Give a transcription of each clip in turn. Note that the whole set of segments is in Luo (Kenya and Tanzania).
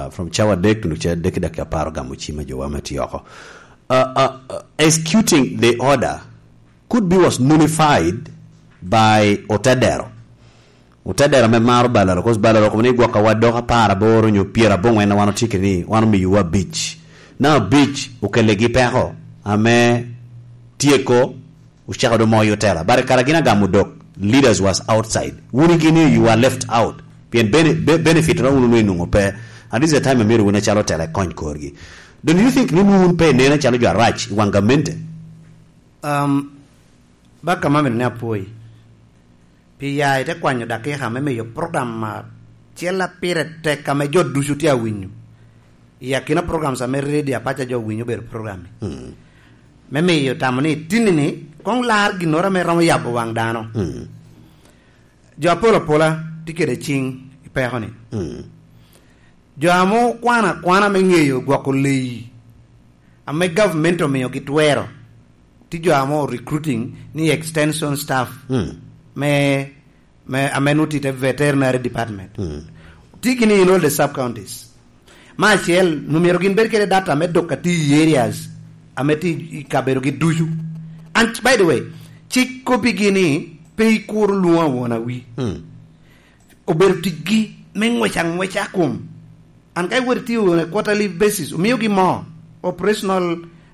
from chawadek to chadek dakaparo gamuchima jowamatioko. Executing the order could be was nullified by Otadero. Otadero me maro balaro cause balaro komni gwa kawadoka para boro nyo piera bongo ena wano tikini wano mi yuwa beach. Now beach ukelegi peho ame tieko ushaka do moyo tela. Bare karagina gamudok leaders was outside. Wunigini you are left out. Pien benefit na unu nungo pe. And this is the time amiru wuna chalo tela coin korgi. Don't you think nimu unpe nena chalo jwa rach wangamente? Baka mame na poi. Pia ite kwanyo dake hameme yo program chela pire te kame jo dushutia winyu. Ya kina program sa me ready apacha jo winyu ber program. Meme yo tamani tinini kong lar ginora me ramo yabo wang dano. Jo pola tikere ching ipe honi. Jo amo kwana me ngeyo gwa kulei. Ame government me yo kitwero. Tijo amo recruiting ni extension staff. Me amenuti te veterinary department. Tikini in all the sub counties. Ma chel numero gin berkele data me dokati areas ameti ikaberogi duju. And by the way, chiko bigini pay kur luwa wona wi. Obertigi mengwecha kum. And kai werti on a quarterly basis. Umiogi mo operational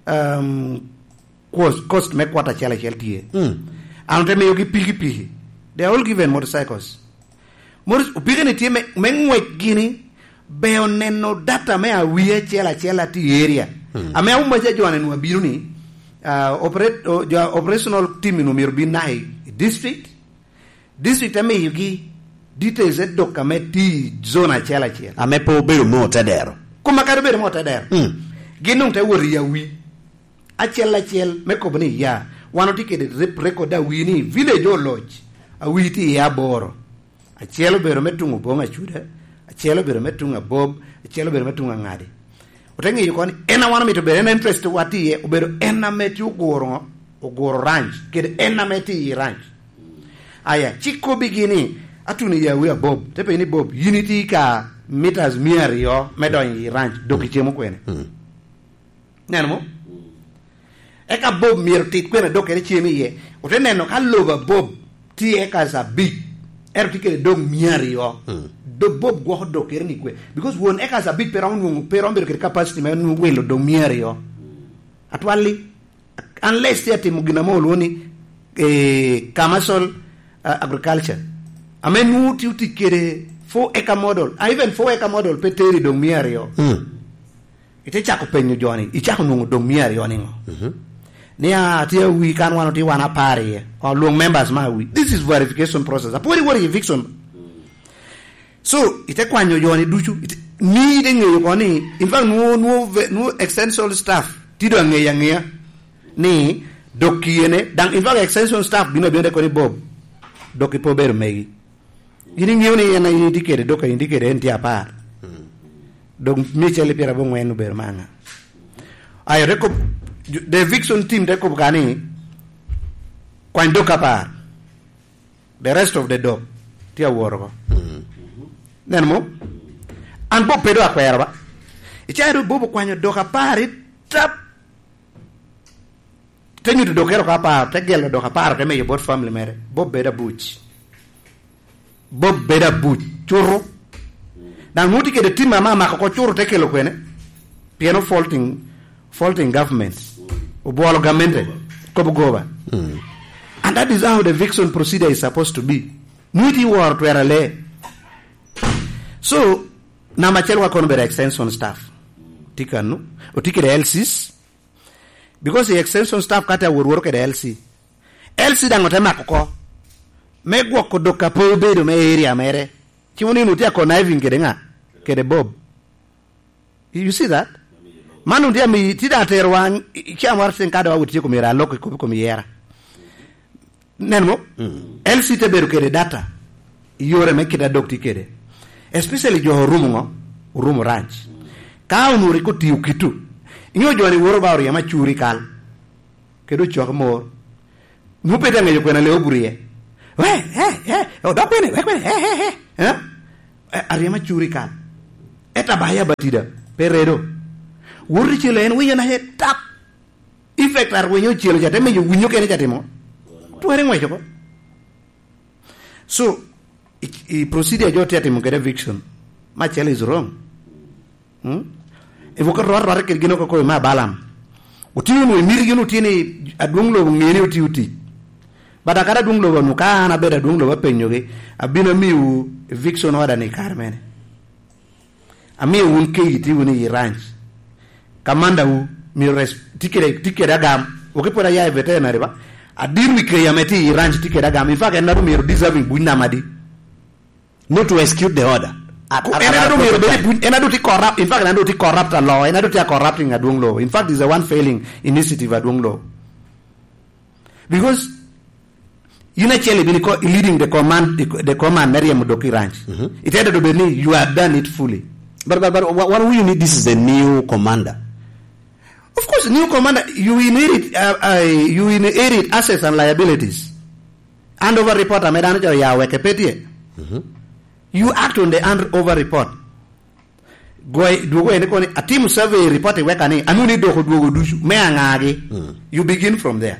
cost me quarter chala tie. And me yogi pigi. They are all given motorcycles. Upigani tie mengwe gini beoneno data me a wiye chela ti area. Ame umbaje jwane no biru ni operational team no mirbi nai district ame yogi details et document ti zona chela. Ame po beru mo tadero. Kuma ka beru mo tadero. Ginung te wori ya wi. Achela me ko bani ya. Wano tike de record da wi ni village o lodge. A witi ya boro. A cielo bero metungo bonga chuda. A cielo bero metunga bob. A cielo bero metunga ngadi. Utengi yukoni ena wana mito bero ena interest wati ye. Ubero ena meti ugoro ranch. Kede ena meti ranch. Aya chiko bigini atuni ya wia bob. Tepe ini bob unity ka meters miari yo medon yi ranch doki chemo kwene. Neno mo? Eka bob mirtit kwene doki chemi ye. Uteneno ka loba bob ti eka sa big tikere dog miari yo do bob go do kerni kwe because won eka sa big peron ber capacity men welo dog miari yo atwali unless yati mugina mo loni commercial agriculture amen uti tikere 4 acre model even 4 acre model peteri dog miari yo ite chako penyo joni ichako nungu dog miari yo ningo Nia tia we can one ti wana pare or long members ma we. This is verification process. Apori wori eviction. So ite kwanyo yoni duchu ni de ngeyo koni in fact no extension staff ti do ngeya ni dokiene dan in fact extension staff bino bende koni bob doki po ber megi. Yini ngeyo ni yana indicate doka indicate enti apar. Donc Michel Pierre bongo enu ber manga. Ayo reko the eviction team they could gani kwan doka par the rest of the dog tia woro then mo and bo pedo akwera ba icharu bobo kwanyo doka par tap tenyu to dokero ka par tegelo doka par me your family mere bob beda buch churro dan muti ke de team mama ko churro tekelo kwene piano faulting governments Obualo gamente kobugoba. And that is how the eviction procedure is supposed to be. Muti war to erale. So na machelwa kono bere extension staff. Tikanu o tikere LCs because the extension staff kata work at LC. LC dangote makoko. Megwo kodoka po bedo me area mere. Chiwoni nutia conniving kedenga kede bob. You see that? Manu dia mi tida terwan chamar sen kada wa wuti ko mira lokko ko mi yera nenmo LC te beru kede data yore me kida dokti kede especially jo rumo ranch ka unu ko tiu kitu inyo joni woro bawri ya machuri kal kedo chok mor mu peta ngeyo ko na le oburie o da pene we ari machuri kal eta bahaya batida peredo wurri chilo en wiyo na he tap effect ar winyo chilo jate me winyo kene jate mo to ere ngwe ko so I procedure jo tete mo get eviction ma chelo is wrong e voko ro ke gino ko ma balam utinu no miri gino tini adung lo ngeni uti bada kada dung lo no kana beda dung lo penyo ge abina miu eviction order ni karmene ami un ke yiti woni ranch kamanda u mi tikere agam o ke pora ya veterinary ba adiru ke yameti ranch tikere agam in fact enadu mi deserving bunna madi not to execute the order. Enadu ti corrupt. In fact, enadu ti corrupt a law. Enadu ti corrupting a dung law. In fact, is the one failing initiative a dung law. Because you naturally been leading the command Meriam Mudoki Ranch. It had to be you have done it fully. But what do you need? This is the new commander. Of course, new commander. You inherit assets and liabilities. Handover report. I made an You act on the over report. A team survey report you begin from there.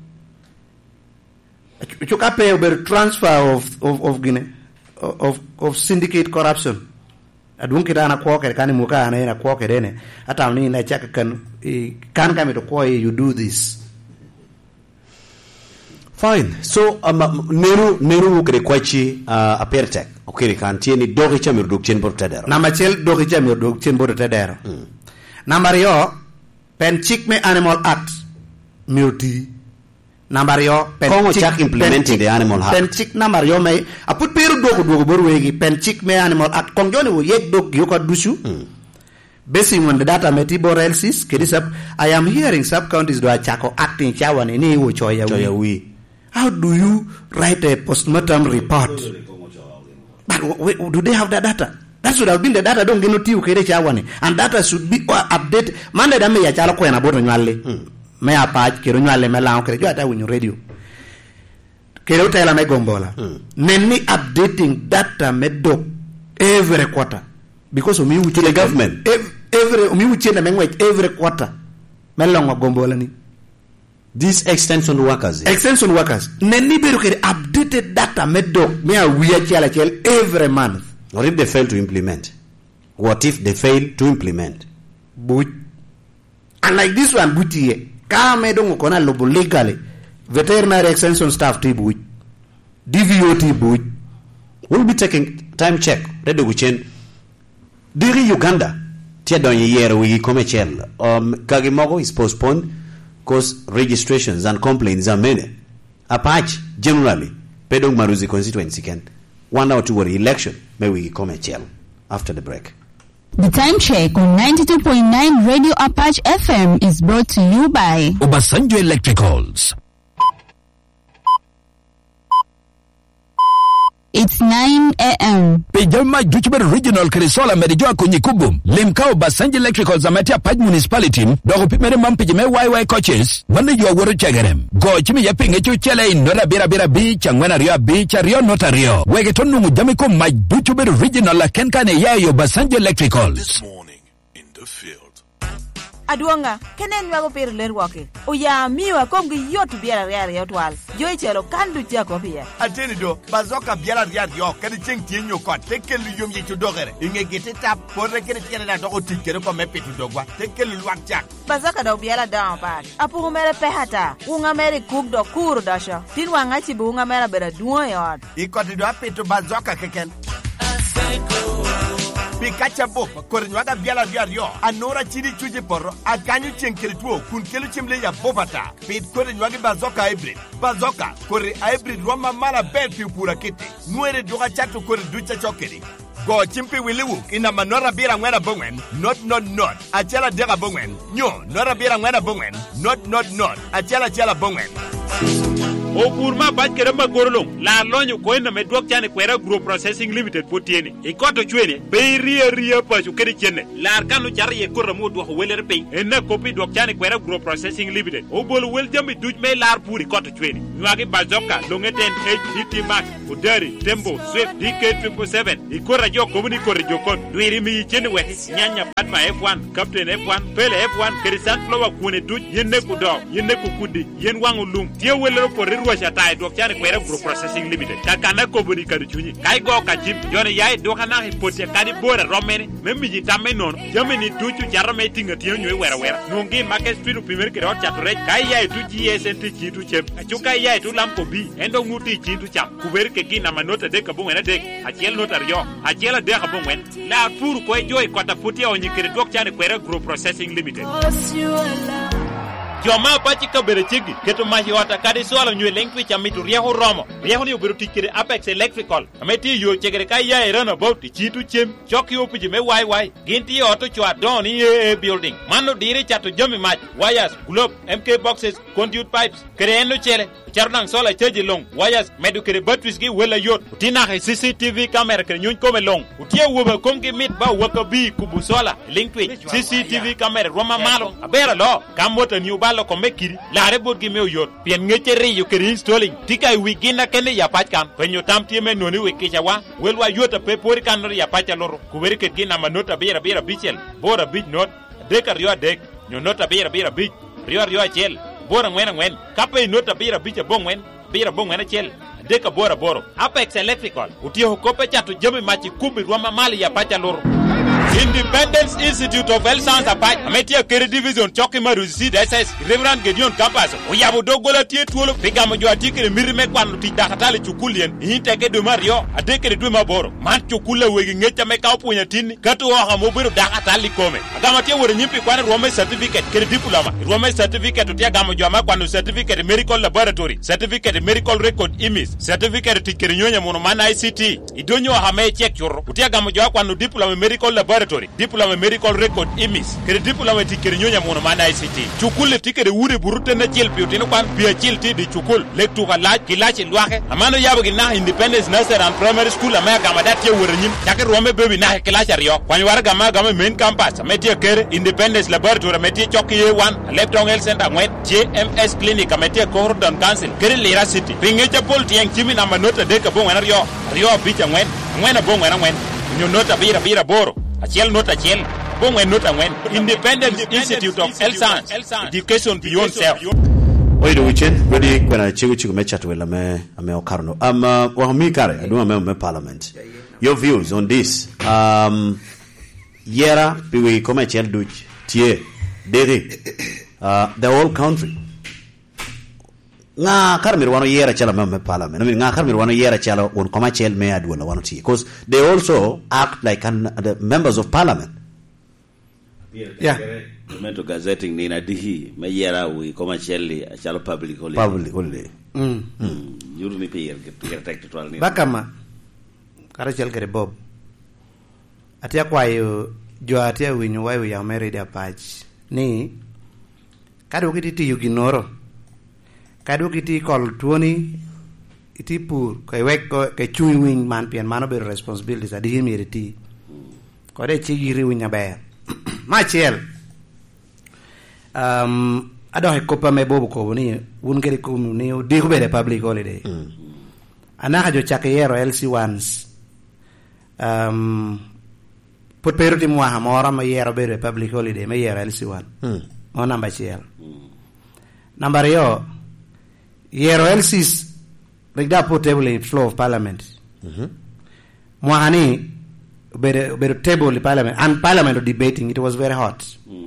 You can pay over transfer of syndicate corruption. I don't get a quark at Kanimuka and a quark at any. At I mean, I check can come to call you do this. Fine. So Neru ukrekwachi apertek. Okay, kantieni dogi cha mirduk chen bortadero. Namachel dogi cha mirduk chen bortadero. Number yo Penchik me Animal Act mirti. Number yo Penchik implementing the Animal Act. Penchik number yo me aput peru dogu borwegi Penchik me Animal Act kongjoni wo yek dog yoko dusu. Basing on the data metibo relsis kedisap I am hearing sub counties do achako acting chawan ini wo choya wi. How do you write a postmortem report? But do they have that data? That should have been the data. Don't get no tea ukere chawane. And data should be updated. Mande da me ya chala ko na bodo nywale. Me apaj kero nywale me la okere jo ata winyo radio. Kero tela me gombola. Nenni updating data me do every quarter. Because umi uche the government. Every umi uche na mengwe every quarter. Me longa gombola ni. These extension workers. Nenni beru kere updated data me do me a wiya chala every month. Or if they fail to implement? What if they fail to implement? But and like this one, buti ka me dongo kona lobo legally veterinary extension staff ti but DVOT but we'll be taking time check. Redo guchen diri Uganda tia don yero wi commercial Kagimogo is postponed because registrations and complaints are many. Apache generally pedong Maruzi constituency can 1 or 2 election may we come a chill after the break. The time check on 92.9 Radio Apache FM is brought to you by Obasanjo Electricals. It's 9 a.m. Pejama Duchber Regional Krisola Merijua Kunyikubum. Limka Obasanjo Electricals Amatia Paj Municipality. Dogo Pimere Mampijame YY coaches. Wanda you are worried chagarem. Go chimi yaping echu chele in Nora Bira Beach and Wena Rio Beach Rio Notario. Wegetonu Mujamiko my Duchber Regional Kenkane Yayo Obasanjo Electricals. This morning in the field. Aduanga, kenen wago per lerwake. Oya miwa komgi yotu biara riari yotwal. Joy chelo kandu jako pia. Ateni do, bazoka biara riari yo, kani cheng tienyo kwa, teke luyum yichu dogere. Inge gete tap, kore kene tiene na dogo tikere kwa mepe tu dogwa, teke luluak jak. Bazoka do biara down pad. Apu humere pehata, unga mere kuk do kuru dasha. Tin wanga chibu unga mere bera duwa yod. Iko tido ape tu bazoka keken. Pikacha bopa korenwaga biala biario anora chini chuje porro akanyu chenkere tuo kun kelu chimle ya bopata pit korenwaga bazoka kore hybrid roma mala bel pura kete nuere doga chato kore ducha chokeri go chimpi wiliwu ina manora bira ngwena bongwen not achela dega bongwen nyo nora bira ngwena bongwen not achela bongwen o purma baj kere magorolong la lonyo ko na medwok chane kwera group processing limited potieni e koto chwene be ria pachu kere chene la kanu char ye korra mo do weler pe en kopi dok chane kwera group processing limited o bol wel jambi duj me lar puri koto chwene nwagi bazoka longeten HDT Max Udari Tembo Swift DK777 e korra jo komuni korra jo kon duiri mi chene we nyanya Padma F1 Captain F1 Pele F1 kere sunflower kune duj yenne ku do yenne ku kudi yen wangu lum tie welero por rirwa chata dok chane kwera group processing limited kakana komuni kadu chunyi kai go ka jip jone yai doka na hipotia kadi bora romene membi jitame non jameni duchu jarame tinga tio nywe wera nungi market street primer kero chature kai yai tu GSNT chitu chem achuka yai tu lampo bi endo nguti chitu cham kuber ke gina manota de kabung ena de achiel notario achiel de kabung wen la pur ko joy kota putia onyikere dok chane kwera group processing limited Joma pachi ka bere chigi keto mahi wata kadi swala nywe lengwi cha mitu riaho romo riaho ni uberu tikire Apex Electrical ameti yo chegere kai ya erana about chitu chem choki opiji me wai ginti auto chwa don ye building mano dire chato jomi mach wires globe MK boxes conduit pipes kreeno chele charnang sola cheji long wires medu kere batwis gi wela yot utina CCTV camera kere nyun kome long utie woba komge mit ba waka bi kubu sola lingwi CCTV camera roma malo abera lo kamota ni ubalo ko mekiri lare bot gi mew yot pien ngechere yu kere installing tikai wigina kene ya pachkan penyo tamtie me noni wekisha wa welwa yota pe pori kanor ya pacha loro kuberi ke gina manota bera bichel bora bich not deka rio dek nyonota bera bich rio achel bora ngwen kape nota bira bicha bongwen achel deka boro Apex Electrical utio kope chatu jemi machi kubi rwama mali ya pacha loro Independence Institute of Health Science Apart ametia kere division choki maru CDSS Reverend Gideon Campus uyabu dogola tie tuolo pigamo jo atikere mirime kwanu ti dakatale chukulien yinteke do mario adekere do maboro man chukule wegi ngecha me ka opunya tini katu ho mobiro dakatale kome agama tie wore nyimpi kwane rome certificate kere diploma rome certificate utia gamo jo kwanu certificate medical laboratory certificate medical record image certificate tikere nyonya mono mana ICT idonyo hame check churo utia gamo jo kwanu diploma medical laboratory diploma medical record image kere diploma tikere nyonya mono mana ICT chukule tikere wure burute na chel piotino kwan pia chel ti di chukul lektu ka laj kilachi lwake amano yabo gina Independence Nursery and Primary School amega madat ye wure nyim take rome baby na kilachi rio kwan war gama main campus ametie kere Independence Laboratory ametie choki ye1 Leptong Health Center ngwet JMS Clinic ametie Cordon Council kere Lira City pingeche pol tieng chimi na manota deka bongwena rio bicha ngwena bongwena nyonota bira boro achiel nota achiel bongwen nota ngwen Independent Institute of Health Science Education Beyond Self Oido wichen ready kwena chigu mechat wela me okarno wa mi kare aduma me parliament your views on this yera piwi koma chel duch tie dere the whole country nga karmir wano yera chala me parliament I mean nga karmir wano yera chala on koma chel me adwala wano tie because they also act like the members of parliament. Yeah. Mento gazetting ni na dihi me yera wi koma cheli chala public holiday. Yuru ni pe yer tek total ni bakama kara chel kere bob atia kwayo jo atia winyo wayo ya married apach ni kado kiti yuginoro kado kiti kol tuoni iti pur kai wek ke chui wing man pian mano be responsibilities adi miriti ko de chigiri winya ba ma chel ado he kopa me bobo ko ni un gere ko ni di ko be public holiday ana jo chakero LC1s put perdi mo ha mora ma yero be public holiday ma yero LC1 o namba chel number yo yero LCs regda portable floor of parliament mo hani be table parliament and parliament debating it was very hot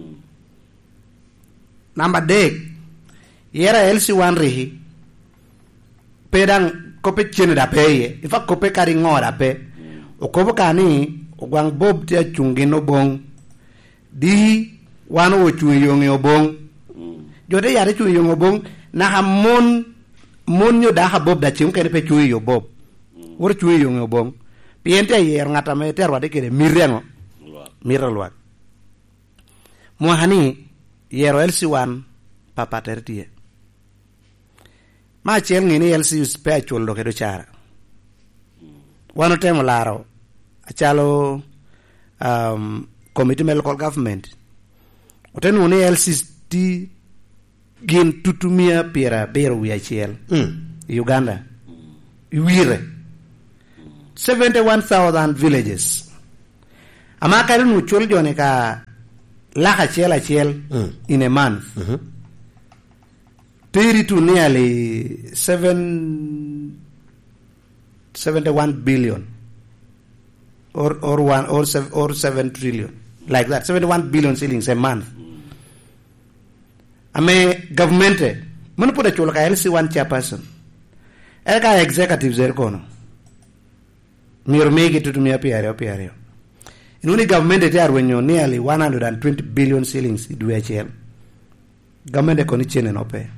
number day yera LC1 rihi pedang kope chene da peye ifa kope kari ngora pe o kopo kani o gwang bob tia chungino bong di wano o chunyonge obong jode yare chunyonge obong na hamon monyo da ha bob da chim kene pe chuyo bob wor chunyonge obong piente yer ngata me terwa de kede mirengo miralwa mo hani yero LC1 papa tertie ma chiel ngini LC pe achul do kedo chara wano temo laro achalo committee me local government otenu ni LC ti gin tutumia pira bero wi achiel Uganda iwire 71,000 villages amaka nu chul jone ka laka chiel in a month 30 to nearly 71 billion or 7 trillion like that 71 billion shillings a month ame government mun put a chul ka LC1 chairperson eka executives kono mir megi tutumia piario inuni government ete arwenyo nearly 120 billion shillings idwechiel government koni chene no pe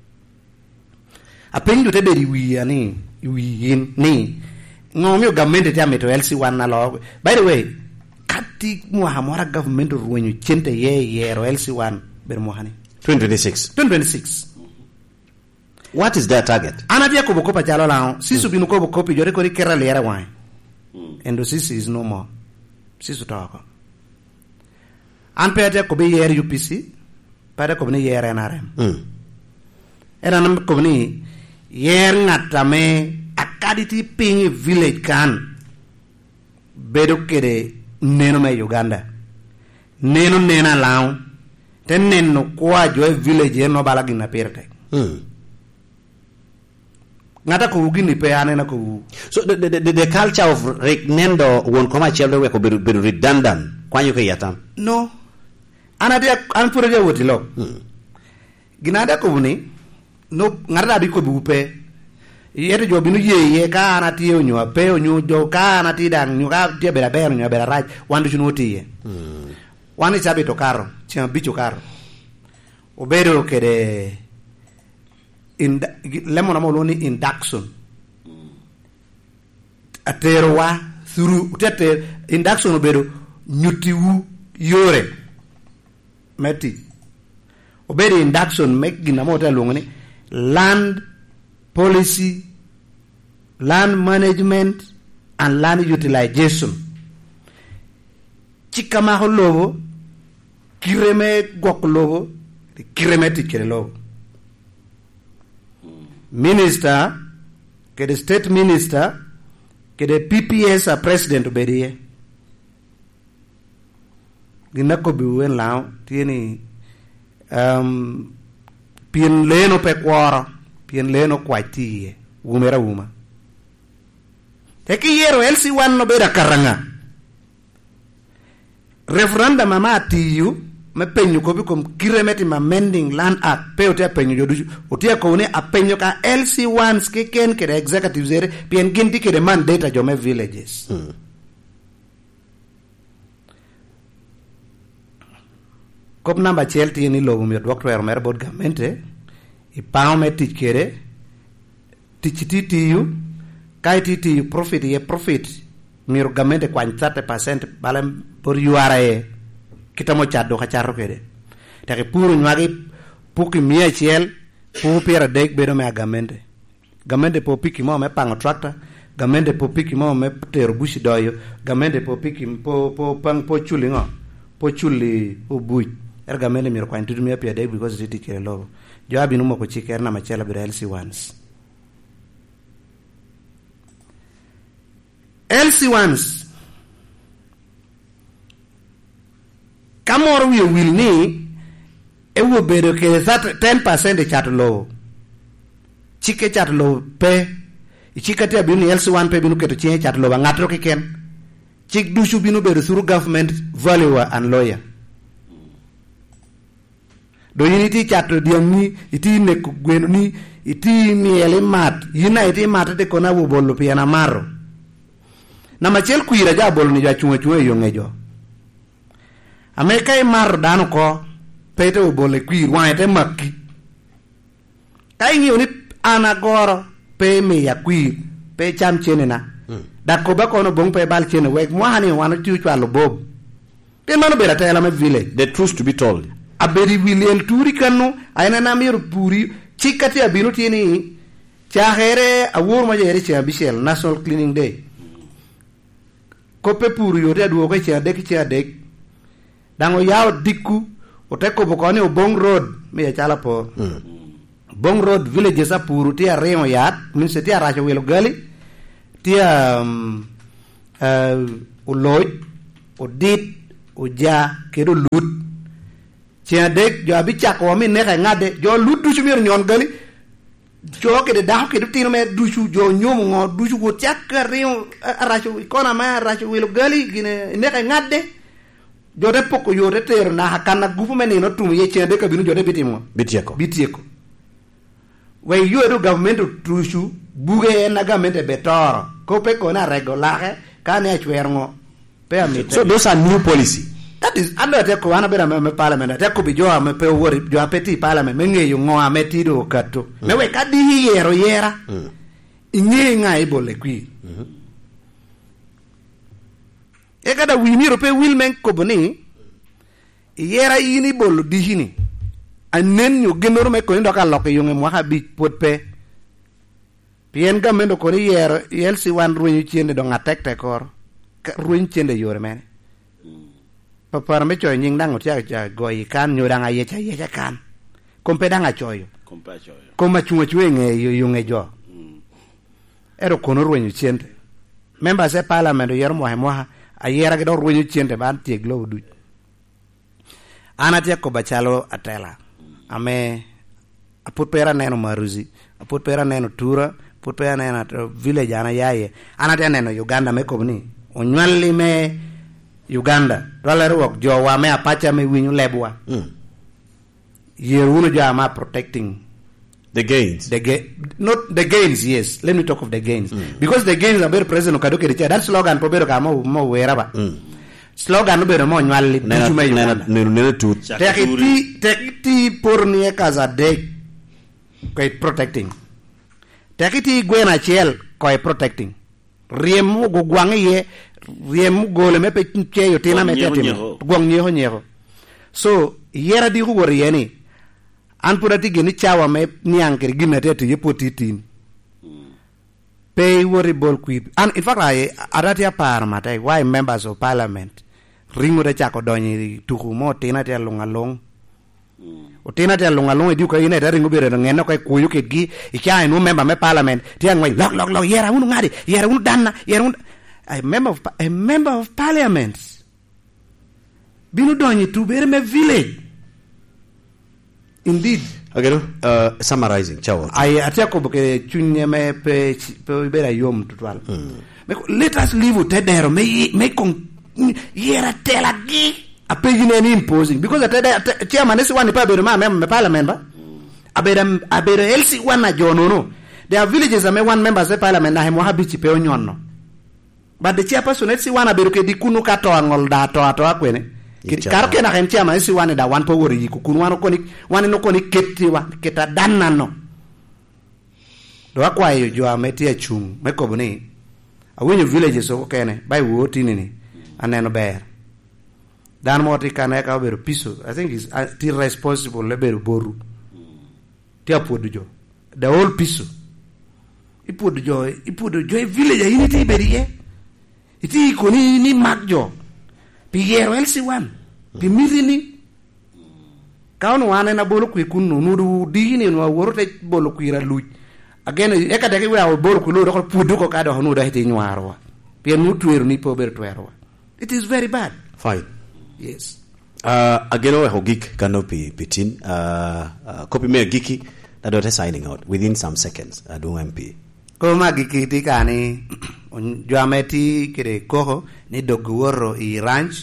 apendu te beri wiani wiin ni ngomyo government ete ameto LC1 na lo by the way kati muhamara government rwenyo chente yero LC1 ber mohani 2026 what is their target anadia kobokopa jalo lao sisu binu kobokopi jore kori kera lera wine and this is no more sisu talk an pete ko be yer UPC pete ko ni yer NRM era nam ko ni yer ngatame akaditi ping village kan bedo kede neno me Uganda neno nena lao ten neno kwa jo village no balagi na perte ngata ko ugini pe anena ko so the culture of nendo won koma chelde we ko be redundant kwanyo ke yatam no anadia an pure de wotilo ginada ko ni no ngata bi ko bupe yete jo binu ye ka anati onyo pe onyo jo ka anati dan nyu ka tie bera ber nyu bera raj wandu chunu tie wani chabe to karo chama bicho karo obero kede in lemon amoloni induction aterwa through tete induction obero nyutiwu yore meti obero induction make ginamota longoni land policy land management and land utilization chikama holovo kireme goklovo kireme tikere lovo minister ke the state minister ke the PPS a president obedie ginako biwen lao tieni pien leno pe kwara pien leno kwatie umera uma teki yero LC1 no beda karanga referendum mama tiu me penyu ko bikom kiremeti ma mending land act pe ote penyu jodu ote ko ne apenyo ka LC1 ke ken ke executive zere pien ginti ke de mandate jo me villages kop namba chelti ni logo mi doctor mer bod gamente I pao me tikere tichititiu kai titi profit ye profit mir gamente kwa 30% balam por URA kitamo chado ka charro kede take puru nwagi puki mia chiel pu pera dek bedo me gamente po piki mo me pango tractor gamente po piki mo me tero bushi doyo gamente po piki po pang po chuli ngo po chuli po buj gamente mir kwa ntutu mia pia dek because titi kere logo jawabi numo ko chiker na machela bira LC1s kamoro we will ni e wo bedo ke 10% de chat low chike chat low pe chike te binu LC1 pe binu keto chike chat low ngatro ke ken chik dushu binu bedo through government valuer and lawyer do unity chat diamni iti ne gweno ni iti miele mat yina iti mat de kona wo bolo pe na maro na machel kuira ja bolo ni ja chue yo ngejo Amerika e mar dano ko pete wo bolo kuir wa ete makki kai ni oni anagoro pe me ya kuir pe cham chene na da ko ba ko no bong pe bal chene wek mo hani wana tiu chwalo bob te mano bera tela me village the truth to be told aberi wilel turi kanu ayana na mir puri chikati abinu tieni chahere awur ma jere cha bishel National Cleaning Day kope puru yote duoke cha dek dango yao diku oteko bokoni Obong Road me chala po Bong Road villages apuru tia remo yat minse tia racho welo gali tia uloy odit oja kedo lut cha dek jo abicha ko mi ne ngade jo lut du chumir nyon gali jo ke de daho ke du tino me duchu jo nyom ngo duchu go chakka remo racho ikona ma racho welo gali gine ne ngade jode poko yore ter na hakana gufu meni no tum ye chende ka binu jode bitimo bitieko we yoro government trushu buge na government betor ko pe ko na regulare ka ne chwergo pe amite. So those are new policy. That is under te ko ana bera me parliament te ko bi jo me pe wori jo apeti parliament me ngeyo ngo ameti do kato me we ka di yero yera inge ngai bole kwi e kada winiro pe wilmen koboni yera yini bolo dihini anen yo genoro me ko ndo ka loke yonge mo ha bi potpe pien ga mendo ko yero yelsi wan ruñu ciende do ngatek te kor ruñ ciende yore men papa me choy nying dango tia goyi kan nyo danga yecha kan kompe danga choyo koma chunga chuenge yonge jo ero kono ruñu ciende members e parliament yero mo ha ayera ke do ruñu ciende ban tie glow du anatia ko bachalo atela ame aput pera neno Maruzi aput pera neno Tura aput pera neno village ana yaye anatia neno Uganda me kobni onywali me Uganda dollar wok jo wa me apacha me winyu lebwa yeruno jama protecting the gains. Not the gains, yes. Let me talk of the gains. Because the gains are very present. That slogan, probably, mo wherever. Slogan, no mo nyali. Tekiti pornie kaza dek, koi protecting. Tekiti gwena chel, koi protecting. Riemu go gwangi riemu go le mepe che yo tina me tetimo. Gwang nyeho. So yera di go rieni. An purati gini chawa me niangkir gina tetu ye potitin pay worry ball quip and in fact I aratia parma why members of parliament ringo de chako donyi tuku mo tina te lungalong o tina te lungalong edu ko ine de ringo bere ngeno ko kuyu ketgi icha no member me parliament tia ngoi lok yera unu ngadi yera unu danna yera unu a member of parliament binu donyi tu bere me village. Indeed. Okay, summarizing, ciao. I atako boke chunye me pe bera yom tutwal. Let us live with tedero me kon yera telagi a pegine ni imposing because the chairman is one pa bero me parliament ba abera elsi wana jono no. There are villages that me one members of parliament na hemo habichi pe onyono. But the chairperson elsi wana bero ke dikunu kato angol da to akwene. Karoke na kentia ma isi wane da wan po wori kukunu wane no koni keta danna no do akwa yo jo ameti a chung me ko boni awenyo villages o kene bai wo tinini aneno ber dan moti kana ka beru piso I think is irresponsible le beru boru ti apodu jo the whole piso ipodu jo village ini ti beriye iti koni ni magjo Pigero elsi wan pimirini kaunu wane na bolo kwi kunu nudu dini no worote bolo kwi ra luj again eka de wa bolo kwi do ko pudu ko ka do no da hiti nyaro pe nu tueru ni po ber tuero. It is very bad. Fine. Yes. Ageno ho geek kanopi pitin copy me geeky that dot signing out within some seconds adu MP ko magiki tikani Joameti kire koho ni doguoro I ranch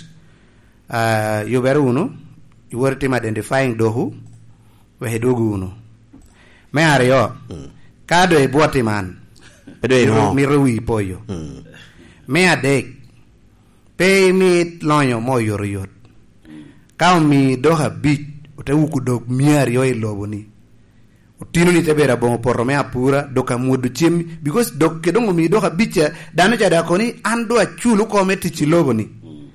yuberu uno yuwere tim identifying dohu we dogu uno me ario kado e buati man mi ruwi poyo me adek pay mi lonyo mo yoriot ka mi doha bit ote wuku dog miari yo iloboni utino ni tebera bon porro me apura doka mudu chim because dok kedongo mi doka bicha dano cha dakoni ando achulu ko meti chiloboni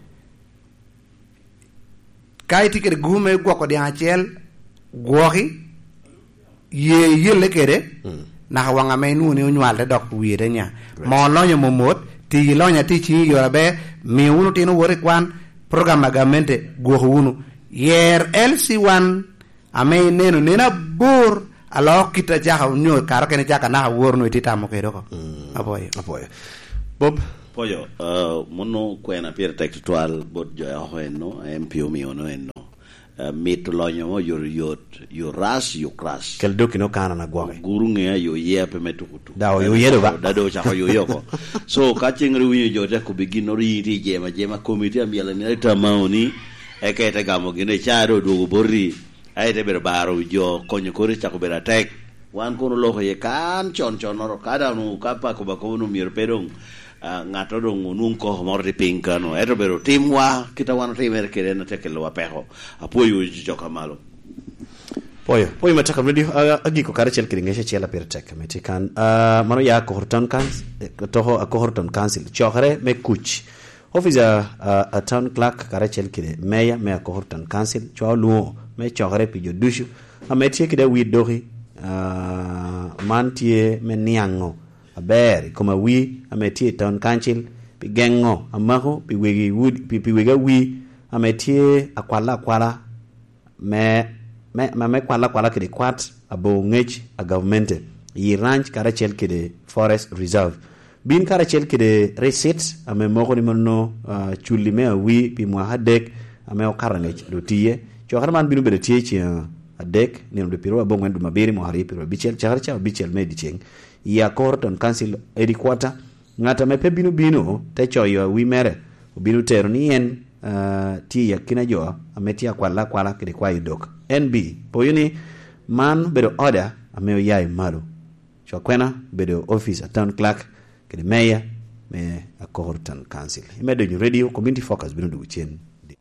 kai tikere gume gwa ko dia chel gwohi ye yele kede na wanga me nu ni unwal de dok wi de nya mo lo nya momot ti lo nya ti chi yo be mi unu ti no wore kwan program agamente go unu yer LC1 ame neno nena bor alo kita jaha unyo karo kene jaka na worno itita mo kedo ko apoyo Bob Poyo, mono kwena pier textual bot joya hoeno, MPO mi ono eno. Mit lonyo mo your ras, your crash. Kel doki no kana na gwawe. Guru ngea yo ye pe metukutu. Dao yo yedo ba. Dado chako yo yoko. So kaching riwinyo jote kubigino ri jema komiti ambiala ni aita maoni. Eka ita gamo gine charo dogo bori. Aite berbaro jo konyo kori chako beratek. Wan kono loko ye kan chon noro kada nu kapa kubakono mirpedong. Ngato dong nungko mordi pinkano eto bero timwa kita wana timer kere na teke lo apeho apoyo joka malo poyo mataka radio agiko kare chel kiringesha chela per tek metikan mano ya kohorton kans toho a kohorton council chokre me kuch officer a town clerk kare chel kire meya me kohorton council cholu me chokre pijo dushu ametie kide widori mantie me niango aber koma wi ametie town council pi gengo amaho pi wegi wood pi wega wi ametie akwala me kwala kede kwat abo ngech a government yi ranch karachel kede forest reserve bin karachel kede receipt ame moko ni monno chuli me wi pi mo hadek ame o karangech do tiye cho harman binu bede tiye chi adek ni ndo piro abo ngwendu mabiri mo hari piro bichel charcha bichel medicheng ya Corton Council edikwata ngata mepe binu te choyo wi mere binu tero ni en ti ya kina jo ameti akwala kede kwa idok NB poyuni man bedo order ameo yai maru cho kwena bedo office town clerk kede mayor me a Corton Council imedo ni radio community focus binu du chen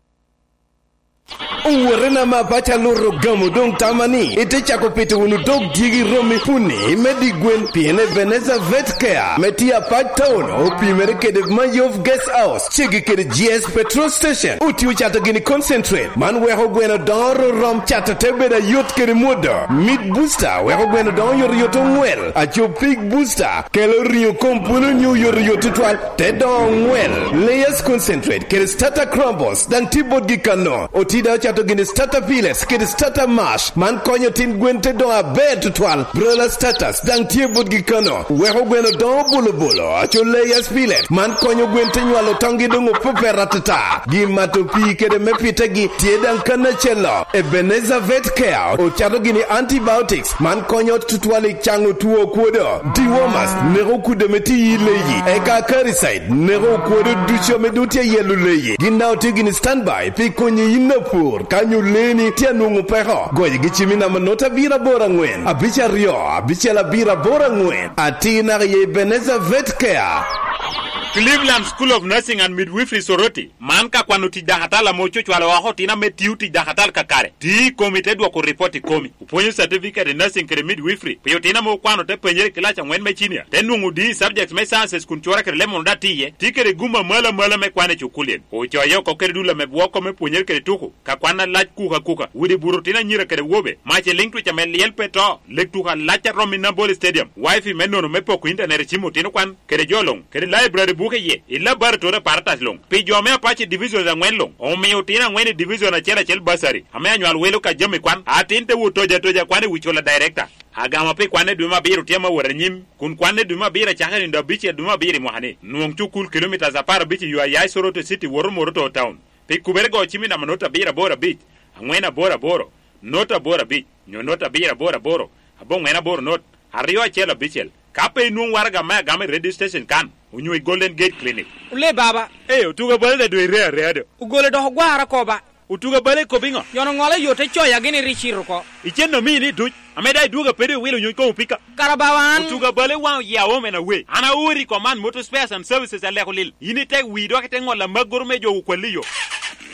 Uwarena mapacha loro gamo dong tamani ite chako pete unu dog digi romi puni medi gwen piene Veneza Vet Care metia pat town opi mereke de Mayov Guest House chigi kede GS petrol station uti uchata gini concentrate man weho gwena doro rom chata tebeda yot kede moda mid booster weho gwena don yor yoto ngwel acho pig booster kelo rio kompuno nyu yor yoto twal te don ngwel layers concentrate kede starter crumbles dan tibod gikano otida chato gini starter piles kede starter mash man konyo tin gwente don aber tutwal brola status dang tie bud gikano weho gweno don bolo acho layers pilet man konyo gwente nywalo tongi dungo pupe ratata gi mato pi kede mepite gi tie dang kana chelo Ebenezer Vet Care o chato gini antibiotics man konyo tutwali chango tuo kuodo dewormers nero kude meti yileyi eka caricide nero kuodo ducho medutia yelu leyi ginao tigini standby pi konye inapur kanyo leni tia nungu peho goye gichimina manota bira bora ngwen abicha rio abicha la bira bora ngwen atina ye Ebenezer Vet Care Cleveland School of Nursing and Midwifery Soroti man ka kwano ti dahatala mocho chwala wa hotina metiu ti dahatal kakare ti komite dwa ko report komi uponyo certificate nursing kere midwifery peyo tina mo kwano te penyere kilacha ngwen mechinia tenungu di subjects me sciences kunchora kere lemon datiye ti kere guma mala me kwane chukulien o choyo ko kere dula me bwoko me ponyere kere tuku ka kwana lach kuka wudi burutina nyira kere wobe mache link to chamel yel peto lektuka lacha romina ball stadium wifi menono me poko internet chimo tino kwan kere jolong kere library buke ye illa bar tore partas long pe jo me apache division za ngwen long o me utina ngwen division na chela chel basari ame anywal welo ka jame kwan atinte wutoja kwane wichola director agama pe kwane duma biru tiama waranyim kun kwane duma bira changani ndo biche duma biri mohane nuong chukul kilometers apara biche yu ayai Soroto city Moroto town pe kubergo chimi na manota bira bora bit angwena boro nota bora bit nyonota bira boro abongwena boro not ariyo chela bichel kape nuong warga ma game radio station kan unywe Golden Gate Clinic ule baba utuga bale do ire ugole do gwara ko ba utuga bale ko bingo yono ngole yote choya gini richiru ko icheno mini duj ameda duga pede wilo nyuko pika karabawan utuga bale wa ya wome na we ana uri command motor spares and services ale kolil yini tek wi do kete ngola magor mejo ukwaliyo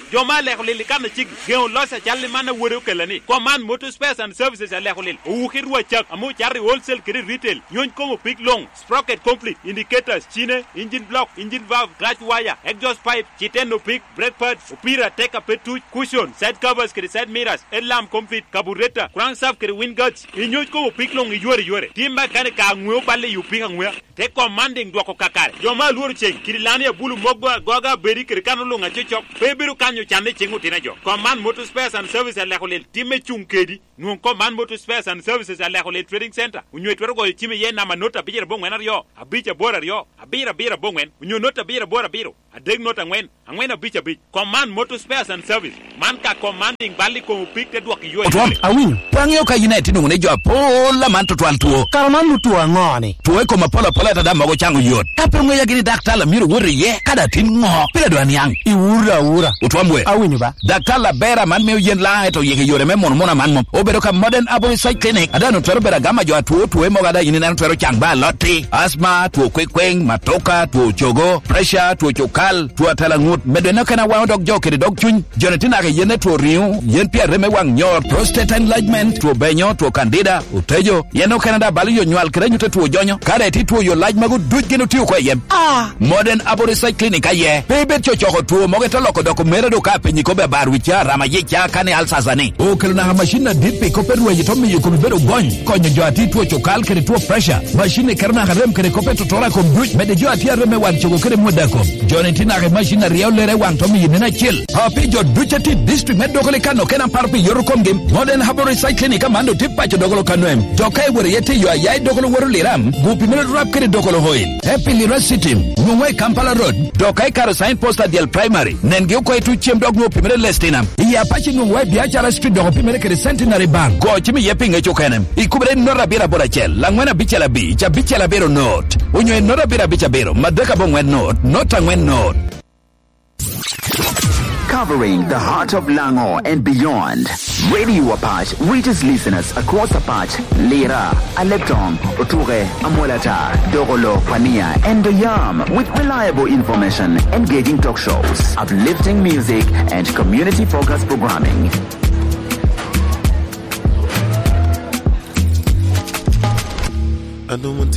joma le khulil kan chig geon losa challi mana woro kelani command motor spares and services le khulil u khirwa chak amu charri wholesale kiri retail nyon ko pick long sprocket complete indicators chine engine block engine valve clutch wire exhaust pipe chiteno pick brake pads upira take a petu cushion side covers kiri side mirrors headlamp complete carburetor crankshaft kiri wind guards inyon ko pick long yore timba kan ka ngwe balle yu pinga ngwe te commanding dwako kakare joma luor cheng kiri lani ya bulu mogwa goga beri kiri kanulu nga chechok pebiru kanyo chane chengu tina jo command motor spares and services le khulil time chungkedi nuon command motor spares and services le khulil trading center unyo twero go time ye na manota bijere bongwen aryo abicha bora ryo abira bongwen unyo nota bijere bora biro adeg nota ngwen abicha bij command motor spares and service man ka commanding bali ko pick te dwak yo awinyo pangyo ka united ngune jo pola man to twal tuo karaman lutua ngoni tuwe ko mapola ta da mago chango yot kape ngwe yagini daktala miro wore ye kada tin ngo pila do anyang iwura utwamwe awinyo ba daktala bera man me yen la to yege yore me mona man mom obedo ka modern abolisite clinic adano twero bera gama jo tuwe mo gada yini nan twero chang ba loti asma tuwe kwekweng matoka tuwe chogo pressure tuwe chokal tuwe talangut medo na kana wa dog jo kede dog chun jonetina ke yene tuwe riu yen pia reme wang nyor prostate enlargement tuwe benyo tuwe candida utejo yeno kanada bali yo nywal kere nyute tuwe jonyo kare ti tuwe yo laj magu duj geno tiyo kwa yem modern abolisite clinic aye bebe chochoko tuwe moge toloko doko mere do ka penyi kobe barwicha rama yecha kane alsazani okelo na machine dipi kope ruwe jitomi yuko mibero gony konyo jo ati tuwe chokal kere tuwe pressure machine karna harem kere kope tutora kom duj mede jo ati areme wan chogo kere mweda kom jonetina ke machine riau lere wan tomi yinina chill hapi jo duchati district med dokole kano kena parpi yoru komgim modern abolisite clinic amando tipacho dokolo kanoem jokai wore yete yo ayai dokolo woru liram gupi mele rap kere dokolo hoil happy lira city ngwe Kampala road dokai karo sign posta dial primary nenge uko etu chem dog no pimere lestinam iya pachi ngwe biachara street dogo pimere kere centenary bank go chimi yepinge chokenem ikubere nora bira borachel langwena bichela bi cha bichela bero note unyo nora bira bicha bero madaka bongwe note nota ngwen note. Covering the heart of Lango and beyond, Radio Apache reaches listeners across Apache, Lira, Aleptong, Oture, Amolata, Dogolo, Pania, and Doyam with reliable information, engaging talk shows, uplifting music, and community-focused programming. I don't want to